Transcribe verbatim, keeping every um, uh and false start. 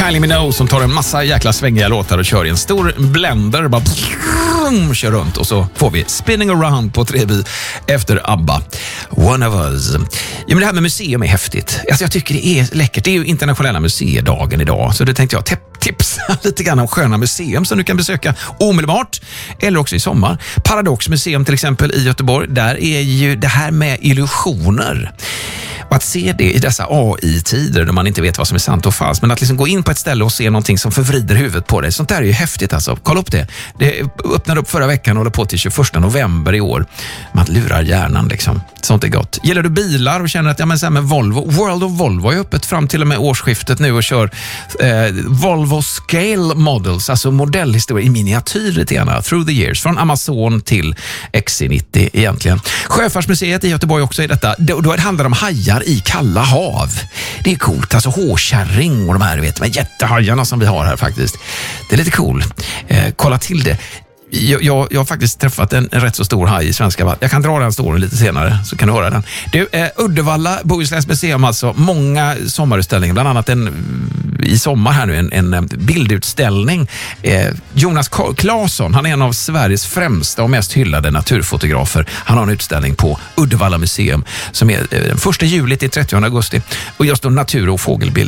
Kylie Minogue som tar en massa jäkla svängiga låtar och kör i en stor blender, bara kör runt, och så får vi Spinning Around på tre bi efter ABBA, One of Us. Ja, men det här med museum är häftigt. Alltså jag tycker det är läckert. Det är ju internationella museidagen idag, så det tänkte jag te- tipsa lite grann om sköna museum som du kan besöka omedelbart eller också i sommar. Paradox museum till exempel i Göteborg, där är ju det här med illusioner. Och att se det i dessa A I-tider där man inte vet vad som är sant och falskt, men att liksom gå in på ett ställe och se någonting som förvrider huvudet på dig, sånt där är ju häftigt alltså. Kolla upp det. Det öppnade upp förra veckan och håller på till tjugoförsta november i år. Man lurar hjärnan liksom. Sånt är gott. Gillar du bilar och känner att ja men så här med Volvo, World of Volvo är öppet fram till och med årsskiftet nu och kör eh, Volvo Scale Models, alltså modellhistoria i miniatyr lite grann, through the years, från Amazon till X C nittio egentligen. Sjöfartsmuseet i Göteborg också är detta. Då, då handlar det om hajar i kalla hav. Det är coolt, alltså hårkärring och de här, vet, med jättehajarna som vi har här faktiskt. Det är lite cool. Eh, kolla till det. Jag, jag, jag har faktiskt träffat en, en rätt så stor haj i svenska vatten. Jag kan dra den storyn lite senare så kan du höra den. Du, eh, Uddevalla Bohusläns museum, alltså många sommarutställningar, bland annat en i sommar här nu, en, en bildutställning. Eh, Jonas Claesson, han är en av Sveriges främsta och mest hyllade naturfotografer. Han har en utställning på Uddevalla museum som är eh, den första juli till trettionde augusti och just då natur- och fågelbild.